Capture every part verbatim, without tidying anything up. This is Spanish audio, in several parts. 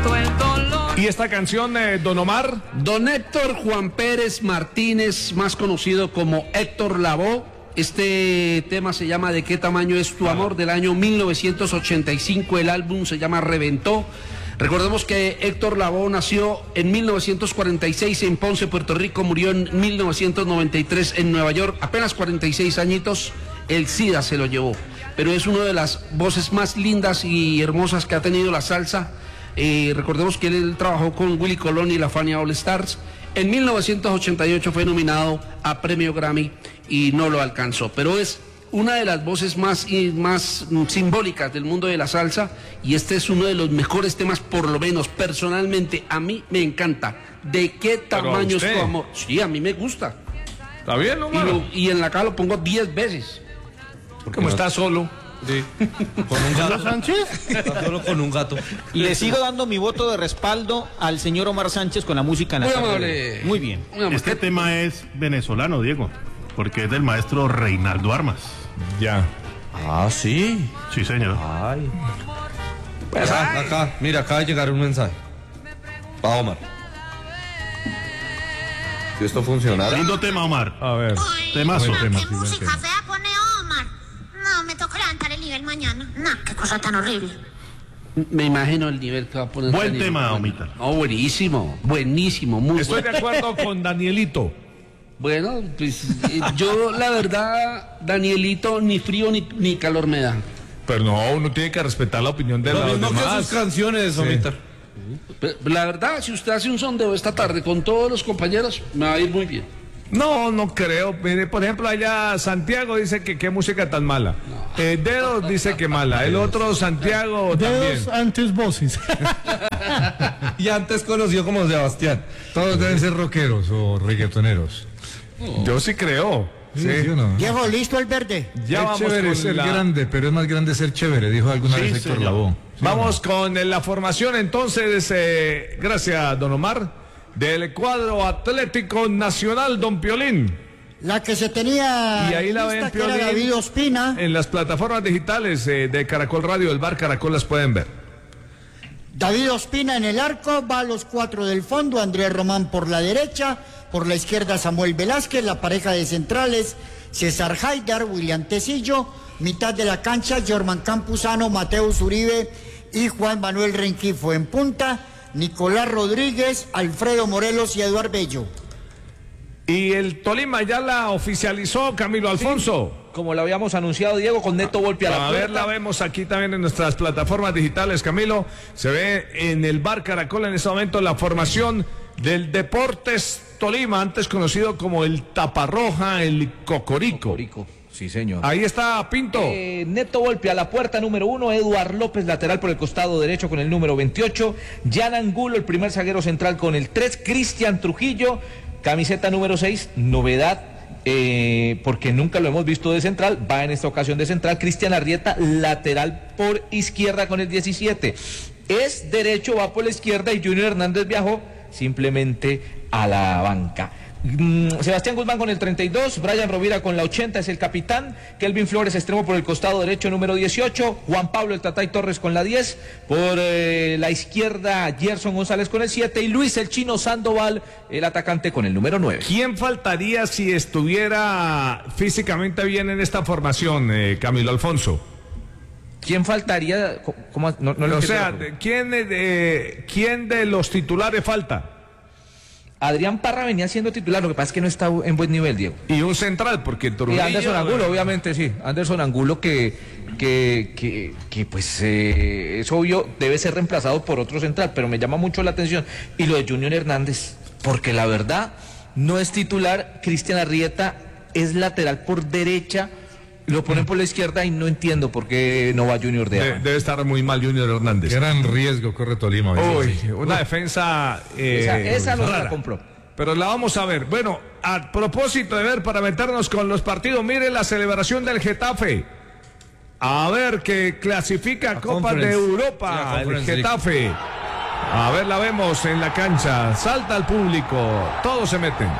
siento el dolor. ¿Y esta canción, eh, Don Omar? Don Héctor Juan Pérez Martínez, más conocido como Héctor Lavoe. Este tema se llama ¿De qué tamaño es tu amor? Del año mil novecientos ochenta y cinco. El álbum se llama Reventó. Recordemos que Héctor Lavoe nació en mil novecientos cuarenta y seis en Ponce, Puerto Rico. Murió en mil novecientos noventa y tres en Nueva York. Apenas cuarenta y seis añitos. El SIDA se lo llevó. Pero es una de las voces más lindas y hermosas que ha tenido la salsa. Eh, recordemos que él, él trabajó con Willy Colón y la Fania All Stars. En mil novecientos ochenta y ocho fue nominado a Premio Grammy y no lo alcanzó. Pero es una de las voces más, y más simbólicas del mundo de la salsa, y este es uno de los mejores temas, por lo menos personalmente a mí me encanta. ¿De qué tamaño es tu amor? Sí, a mí me gusta. ¿Está bien, no? Y, lo, y en la cara lo pongo diez veces. Como no está solo. Sí. ¿Con un gato? Sánchez? Está solo con un gato. Le sigo dando mi voto de respaldo al señor Omar Sánchez con la música nacional. Muy amable. Muy bien. Este tema es venezolano, Diego, porque es del maestro Reinaldo Armas. Ya. Ah, sí. Sí, señor. Ay. Pues acá, acá, mira, acaba de llegar un mensaje. Pa' Omar. Si esto funcionara. Lindo tema, Omar. A ver. Ay, Temazo. no, Tema, qué música fea pone Omar. No, me toca levantar el nivel mañana. No, qué cosa tan horrible. Me imagino el nivel que va a poner. Buen Daniel. tema, Omita. Oh, buenísimo, buenísimo, muy Estoy bueno. de acuerdo con Danielito. Bueno, pues eh, yo la verdad, Danielito, ni frío ni, ni calor me da. Pero no, uno tiene que respetar la opinión de Lo los mismo que demás. sus canciones, Sí. Omita. Pero, la verdad, si usted hace un sondeo esta tarde con todos los compañeros, me va a ir muy bien. No, no creo. Mire, por ejemplo, allá Santiago dice que qué música tan mala. Eh, Dedos dice que mala. El otro Santiago también. Antes voces. Y antes conocido como Sebastián. Todos deben ser rockeros o reggaetoneros. Yo sí creo. Sí. ¿Sí o no? Diego, ¿listo el verde? Ya Es vamos chévere con ser la... grande, pero es más grande ser chévere, dijo alguna Sí, vez Héctor señor. Lavoe. ¿Sí Vamos o con eh, la formación entonces, eh, gracias don Omar, del cuadro Atlético Nacional, don Piolín. La que se tenía Y ahí la ven, lista, que era Piolín, David Ospina. en las plataformas digitales eh, de Caracol Radio, del Bar Caracol, las pueden ver. David Ospina en el arco, va a los cuatro del fondo, Andrés Román por la derecha, por la izquierda Samuel Velázquez, la pareja de centrales, César Haidar, William Tecillo, mitad de la cancha, Jorman Campuzano, Mateus Uribe y Juan Manuel Rengifo en punta, Nicolás Rodríguez, Alfredo Morelos y Eduardo Bello. Y el Tolima ya la oficializó, Camilo Alfonso. Como lo habíamos anunciado, Diego, con Neto Volpi a la A puerta. ver, la vemos aquí también en nuestras plataformas digitales, Camilo. Se ve en el Bar Caracol en este momento la formación del Deportes Tolima, antes conocido como el Taparroja, el Cocorico. Cocorico. Sí, señor. Ahí está Pinto. Eh, Neto Volpi a la puerta número uno, Eduard López lateral por el costado derecho con el número veintiocho, Jan Angulo el primer zaguero central con el tres, Cristian Trujillo, camiseta número seis, novedad, eh, porque nunca lo hemos visto de central, va en esta ocasión de central, Cristian Arrieta lateral por izquierda con el diecisiete, es derecho, va por la izquierda y Junior Hernández viajó simplemente a la banca. Sebastián Guzmán con el treinta y dos, Brian Rovira con la ochenta, es el capitán, Kelvin Flores extremo por el costado derecho número dieciocho, Juan Pablo el Tatay Torres con la diez, por eh, la izquierda Gerson González con el siete y Luis el Chino Sandoval, el atacante con el número nueve. ¿Quién faltaría si estuviera físicamente bien en esta formación, eh, Camilo Alfonso? ¿Quién faltaría? ¿Cómo? No, no o sea, ¿quién, eh, ¿quién de los titulares falta? Adrián Parra venía siendo titular, lo que pasa es que no está en buen nivel, Diego. Y un central, porque Trujillo... Y Anderson Angulo, obviamente, sí. Anderson Angulo que, que, que, que pues, eh, es obvio, debe ser reemplazado por otro central, pero me llama mucho la atención. Y lo de Junior Hernández, porque la verdad, no es titular. Cristian Arrieta es lateral por derecha, lo ponen por la izquierda y no entiendo por qué no va Junior de, de Debe estar muy mal Junior Hernández. Gran riesgo corre Tolima. Uy, sí. Una Uy. defensa... Eh, esa esa no la compró. Pero la vamos a ver. Bueno, a propósito de ver, para meternos con los partidos, mire la celebración del Getafe. A ver, que clasifica a Copa de Europa, el Getafe. A ver, la vemos en la cancha. Salta al público. Todos se meten.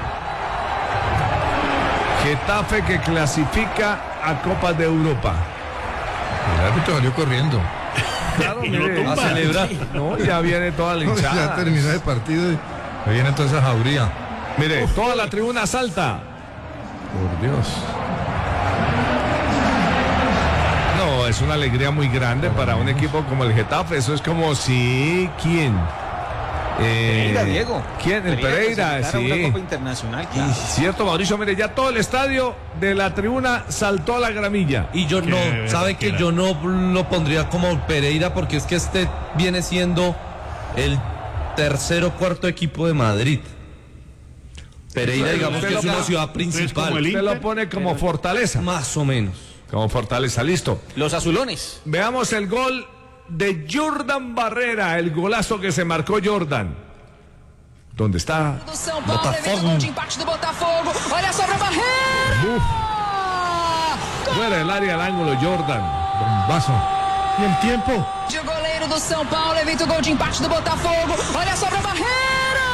Getafe que clasifica a Copa de Europa. El árbitro salió corriendo. Claro, Y lo mire, tumba. A celebrar. no, ya viene toda la hinchada. Ya terminó el partido y me viene toda esa jauría. Mire, toda la tribuna salta. Por Dios. No, es una alegría muy grande para un equipo como el Getafe. Eso es como si... ¿Quién? Eh, Pereira, Diego. ¿Quién? El Pereira, clasificar a una sí. Copa Internacional, claro. Cierto, Mauricio, mire, ya todo el estadio de la tribuna saltó a la gramilla. Y yo no, Qué ¿sabe que quiera. yo no lo pondría como Pereira? Porque es que este viene siendo el tercer o cuarto equipo de Madrid. Pereira, digamos usted que lo es una pone- ciudad como principal. el Usted lo Inter, pone como fortaleza. Más o menos. Como fortaleza, listo. Los azulones. Veamos el gol de Jordan Barrera, el golazo que se marcó Jordan. ¿Dónde está? do São Paulo, evita o gol de empate do Botafogo. Olha só pra Barreira! Fuera del área al ángulo, Jordan. Bombazo. Y el tiempo. O goleiro do São Paulo evita o gol de empate do Botafogo. Olha só pra Barreira!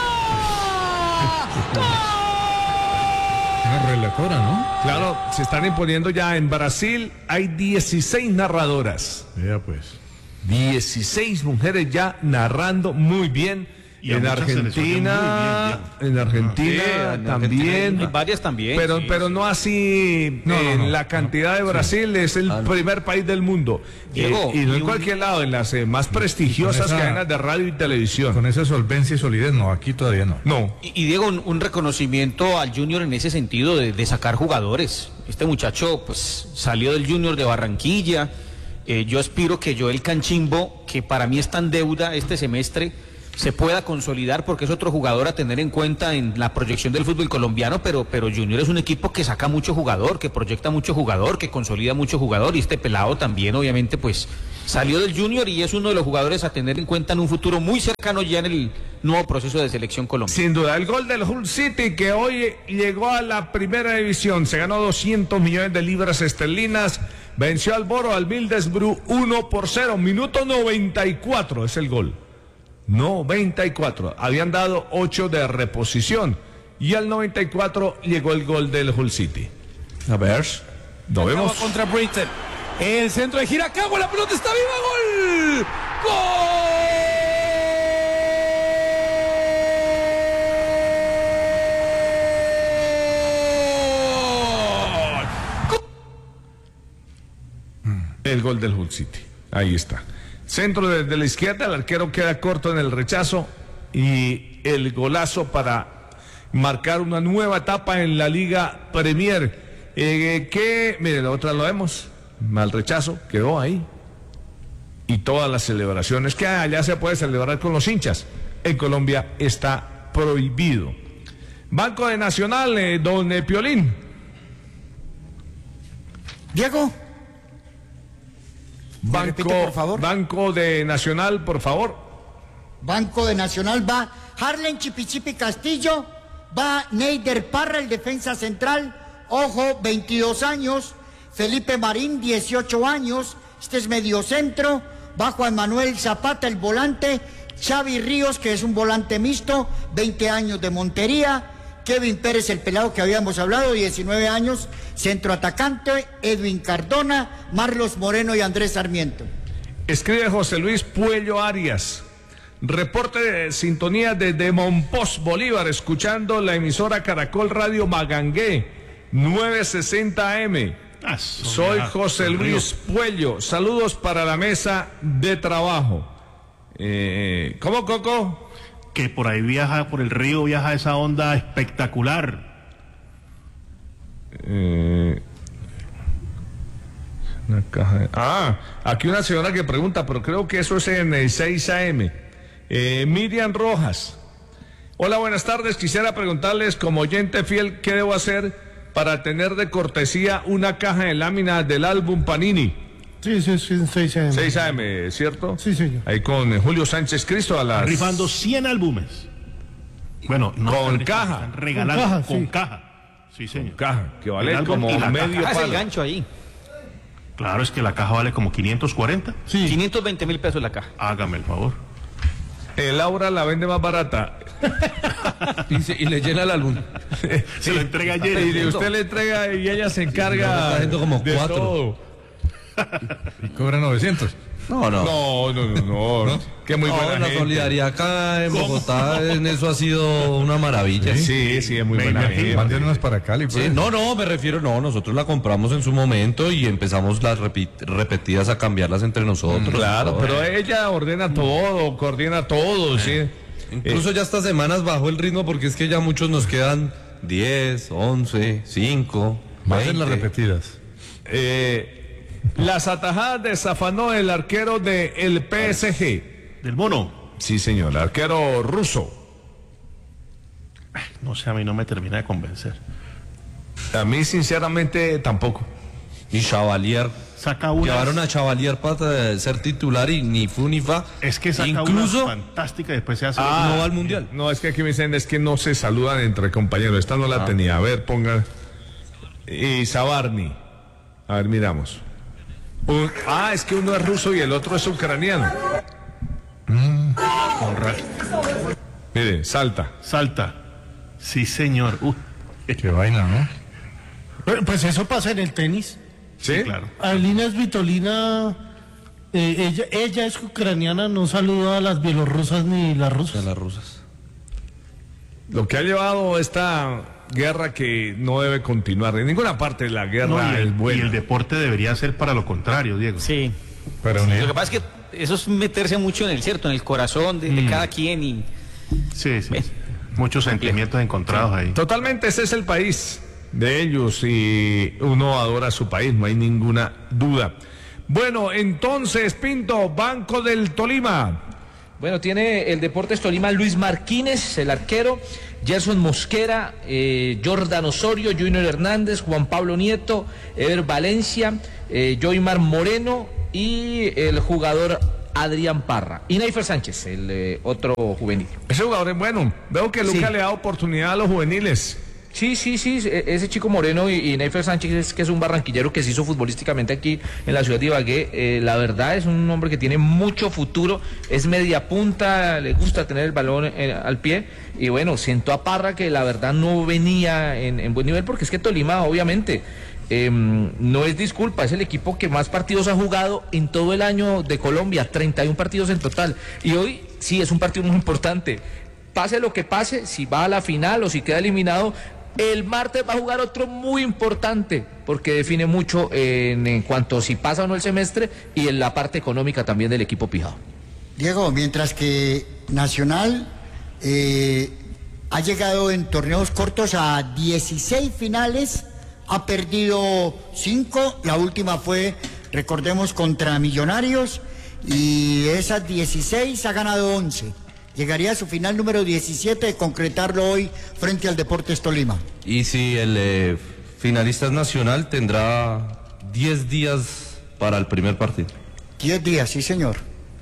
Una relatora, ¿no? Claro, se están imponiendo ya en Brasil. Hay dieciséis narradoras. Vea pues. dieciséis mujeres ya narrando muy bien. Y a En muchas selecciones Argentina, muy en Argentina Sí, en también. Argentina hay varias también. Pero, sí, pero sí. no así No, no, en no, la cantidad de Brasil, es el primer país del mundo. Diego, Eh, y no y en un- cualquier lado, en las eh, más prestigiosas esa- cadenas de radio y televisión. Con esa solvencia y solidez, no, aquí todavía no. No. Y, y Diego, un, un reconocimiento al Junior en ese sentido de, de sacar jugadores. Este muchacho pues salió del Junior de Barranquilla. Eh, yo aspiro que Joel Canchimbo, que para mí está en deuda este semestre, se pueda consolidar porque es otro jugador a tener en cuenta en la proyección del fútbol colombiano, pero, pero Junior es un equipo que saca mucho jugador, que proyecta mucho jugador, que consolida mucho jugador, y este pelado también obviamente pues salió del Junior y es uno de los jugadores a tener en cuenta en un futuro muy cercano ya en el nuevo proceso de selección colombiana. Sin duda, el gol del Hull City que hoy llegó a la primera división, se ganó doscientos millones de libras esterlinas, venció al Boro, al Middlesbrough uno por cero, minuto noventa y cuatro es el gol. noventa y cuatro, habían dado ocho de reposición y al noventa y cuatro llegó el gol del Hull City. A ver, lo vemos. Contra Brighton. El centro de Giracagua, la pelota está viva, gol. ¡Gol! El gol del Hull City, ahí está. Centro desde la izquierda, el arquero queda corto en el rechazo y el golazo para marcar una nueva etapa en la Liga Premier. Eh, que, mire, la otra lo vemos, mal rechazo, quedó ahí. Y todas las celebraciones que allá se puede celebrar con los hinchas, en Colombia está prohibido. Banco de Nacional, eh, don eh, Piolín. Diego. ¿Me Banco, repite, por favor? Banco de Nacional, por favor. Banco de Nacional va Harlen Chipichipi Castillo, va Neider Parra, el defensa central, ojo, veintidós años, Felipe Marín, dieciocho años, este es mediocentro, va Juan Manuel Zapata, el volante, Xavi Ríos, que es un volante mixto, veinte años de Montería, Kevin Pérez, el pelado que habíamos hablado, diecinueve años, centro atacante, Edwin Cardona, Marlos Moreno y Andrés Sarmiento. Escribe José Luis Puello Arias. Reporte de sintonía desde Monpós, Bolívar, escuchando la emisora Caracol Radio Magangué, novecientos sesenta A M. Ah, Soy ya, José el Luis Puello. Saludos para la mesa de trabajo. Eh, ¿Cómo, Coco? Que por ahí viaja, por el río viaja esa onda espectacular. Eh, una caja de- Ah, aquí una señora que pregunta, pero creo que eso es en el seis A M. Eh, Miriam Rojas. Hola, buenas tardes. Quisiera preguntarles, como oyente fiel, ¿qué debo hacer para tener de cortesía una caja de láminas del álbum Panini? Sí, sí, sí, seis A M. seis A M, ¿cierto? Sí, señor. Ahí con eh, Julio Sánchez Cristo a las... Rifando cien álbumes. Bueno, no Con están rifando, caja. están regalando Con caja, con sí. caja. Sí, señor. Caja, que vale El álbum como y la medio caja. Ah, es el palo. gancho ahí. Claro, es que la caja vale como quinientos cuarenta. Sí. quinientos veinte mil pesos la caja. Hágame el favor. El Laura la vende más barata. Y, se- y le llena el álbum. Se lo entrega Y ayer. usted le entrega y ella se No, encarga está haciendo como de cuatro. todo. Y cobra novecientos. No, no. No, no, no, no. ¿No? Que muy no, buena la gente. solidaridad acá en Bogotá en eso ha sido una maravilla. Sí, sí, sí es muy Me buena imagino. gente. Mándenos para Cali, pues. Sí, no, no, me refiero, no, nosotros la compramos en su momento y empezamos las repi- repetidas a cambiarlas entre nosotros. Claro, todo. pero ella ordena todo, coordina todo, sí. Incluso ya estas semanas bajó el ritmo porque es que ya muchos nos quedan diez, once, cinco, Manden veinte. las repetidas. Eh, las atajadas de Safanó, el arquero del P S G. Del mono. Sí, señor, arquero ruso. No sé, a mí no me termina de convencer. A mí, sinceramente, tampoco. Y Chavalier. Saca unas... Llevaron a Chavalier para ser titular y ni fu ni fa. Es que saca incluso unas fantástica y después se hace... Ah, no va al mundial. No, es que aquí me dicen es que no se saludan entre compañeros. Esta no la Ah. tenía. A ver, ponga. Y Sabarni. A ver, miramos. Un- Ah, es que uno es ruso y el otro es ucraniano. Con ra- Mire, salta. Salta. Sí, señor. Uh, Qué vaina, ¿no? Bueno, pues eso pasa en el tenis. ¿Sí? claro. Alina Svitolina, eh, ella, ella es ucraniana, no saluda a las bielorrusas ni las De rusas. las rusas. Lo que ha llevado esta guerra que no debe continuar. En ninguna parte de la guerra No, y, el, es buena. y el deporte debería ser para lo contrario, Diego. Sí. Para Lo unir. que pasa es que eso es meterse mucho en el cierto, en el corazón de, de cada quien y Sí, sí. Ven. Muchos sentimientos encontrados ahí. Totalmente, ese es el país de ellos y uno adora su país, no hay ninguna duda. Bueno, entonces, Pinto, Banco del Tolima. Bueno, tiene el Deportes Tolima Luis Marquínez, el arquero, Gerson Mosquera, eh, Jordan Osorio, Junior Hernández, Juan Pablo Nieto, Ever Valencia, eh, Joymar Moreno y el jugador Adrián Parra. Y Neifer Sánchez, el eh, otro juvenil. Ese jugador es bueno. Veo que Luca Sí. le da oportunidad a los juveniles. Sí, sí, sí, e- ese chico Moreno y, y Neifer Sánchez, es, que es un barranquillero que se hizo futbolísticamente aquí en la ciudad de Ibagué, eh, la verdad es un hombre que tiene mucho futuro, es media punta, le gusta tener el balón eh, al pie, y bueno, siento a Parra que la verdad no venía en, en buen nivel, porque es que Tolima obviamente eh, no es disculpa, es el equipo que más partidos ha jugado en todo el año de Colombia, treinta y uno partidos en total, y hoy sí es un partido muy importante. Pase lo que pase, si va a la final o si queda eliminado, el martes va a jugar otro muy importante, porque define mucho en, en cuanto a si pasa o no el semestre y en la parte económica también del equipo pijado. Diego, mientras que Nacional eh, ha llegado en torneos cortos a dieciséis finales, ha perdido cinco, la última fue, recordemos, contra Millonarios, y esas dieciséis ha ganado once. Llegaría a su final número diecisiete de concretarlo hoy frente al Deportes Tolima. Y si el eh, finalista es Nacional, tendrá diez días para el primer partido. Diez días, sí señor.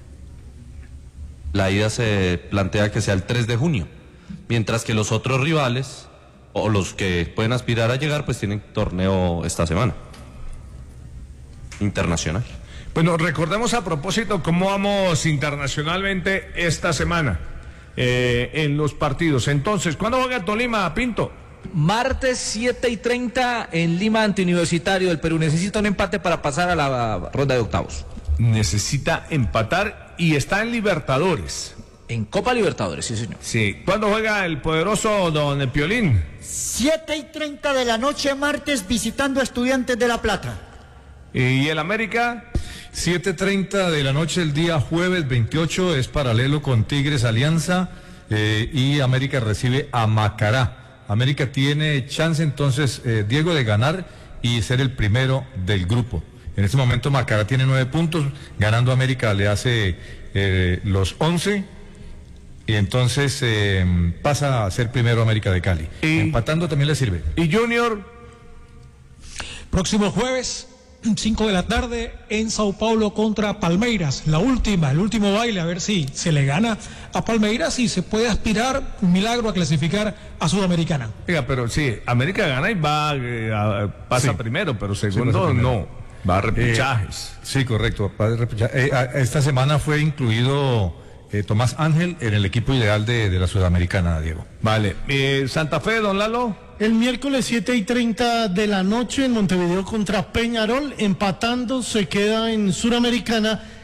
La ida se plantea que sea el tres de junio, mientras que los otros rivales, o los que pueden aspirar a llegar, pues tienen torneo esta semana. Internacional. Bueno, recordemos a propósito cómo vamos internacionalmente esta semana eh, en los partidos. Entonces, ¿cuándo juega Tolima, Pinto? Martes siete y treinta en Lima ante Universitario del Perú. Necesita un empate para pasar a la ronda de octavos. Necesita empatar y está en Libertadores. En Copa Libertadores, sí señor. Sí. ¿Cuándo juega el poderoso Don Piolín? Siete y treinta de la noche martes visitando a Estudiantes de La Plata. ¿Y el América? siete treinta de la noche el día jueves veintiocho es paralelo con Tigres Alianza eh, y América recibe a Macará. América tiene chance entonces, eh, Diego, de ganar y ser el primero del grupo. En este momento Macará tiene nueve puntos, ganando América le hace eh, los once y entonces eh, pasa a ser primero América de Cali. Y, Empatando también le sirve. ¿Y Junior? Próximo jueves, cinco de la tarde, en Sao Paulo contra Palmeiras. La última, el último baile, a ver si se le gana a Palmeiras y se puede aspirar, un milagro, a clasificar a Sudamericana. Oiga, pero sí, América gana y va, eh, a, pasa Sí. primero, pero Sí, segundo pasa primero. no. Va a repechajes. Eh, sí, correcto. va a repechaje. Eh, a- esta semana fue incluido eh, Tomás Ángel en el equipo ideal de, de la Sudamericana, Diego. Vale. Eh, Santa Fe, don Lalo. El miércoles siete y treinta de la noche en Montevideo contra Peñarol, empatando se queda en Suramericana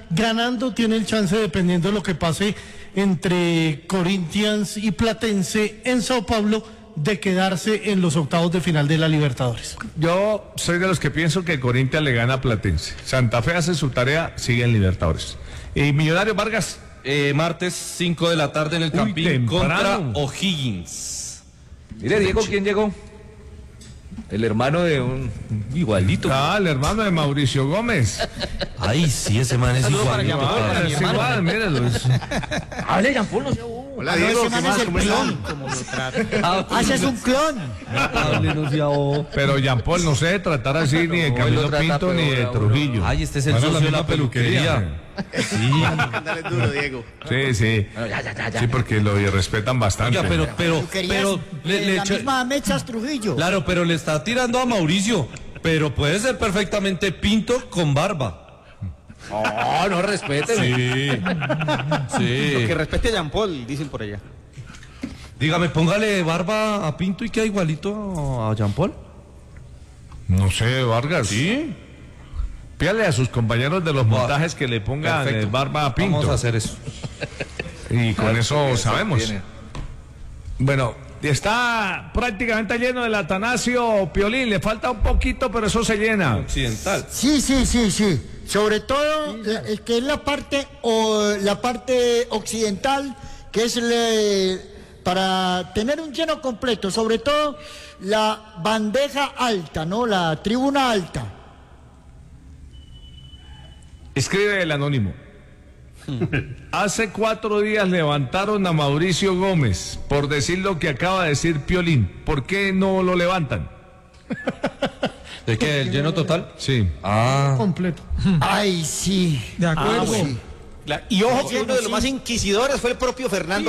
ganando tiene el chance, dependiendo de lo que pase entre Corinthians y Platense en Sao Paulo, de quedarse en los octavos de final de la Libertadores. Yo soy de los que pienso que Corinthians le gana a Platense. Santa Fe hace su tarea, sigue en Libertadores. ¿Y Millonarios Vargas? Eh, martes cinco de la tarde en el Uy, Campín temprano. contra O'Higgins. Mire, Diego, ¿quién llegó? El hermano de un igualito. Ah, el hermano de Mauricio Gómez. Ay, sí, ese man es Saludo igual. para Jean Paul, para mi Es hermano. igual, míralo. es- Hable, Jean Paul, no sea Hola, Ah, no, Diego, ese ¿qué man es más? el ¿Cómo están? clon. Como lo trata. Haces un clon. Hable, no sea bobo. Pero Jean Paul no se debe tratar así ni de No, él Camilo lo trata Pinto ni de peor a uno. Trujillo. Ay, este es el Van a la socio de misma la peluquería. Sí. Ándale duro, Diego. Sí, sí. Bueno, ya, ya, ya, ya. Sí, porque lo respetan bastante. Oiga, pero, pero, Tú querías pero, le, eh, le la echa- misma Mechas Trujillo. claro, pero le está tirando a Mauricio. Pero puede ser perfectamente Pinto con barba. No, no respeten. Sí. Sí. Que respete a Jean Paul, dicen por allá. Dígame, póngale barba a Pinto y queda igualito a Jean Paul. No sé, Vargas. Sí. Pídale a sus compañeros de los montajes que le pongan eh, Perfecto. barba a Pinto. Vamos a hacer eso. Y con eso sabemos. Tiene. Bueno, está prácticamente lleno el Atanasio Piolín. Le falta un poquito, pero eso se llena. Occidental. Sí, sí, sí, sí. Sobre todo la- el que es la parte o la parte occidental, que es le- para tener un lleno completo, sobre todo la bandeja alta, ¿no? La tribuna alta. Escribe el anónimo. Hace cuatro días levantaron a Mauricio Gómez por decir lo que acaba de decir Piolín. ¿Por qué no lo levantan? ¿De qué? ¿El lleno total? Sí. Ah. Completo. Ay, sí. De acuerdo. Ah, sí. La- y ojo que uno de los más inquisidores fue el propio Fernando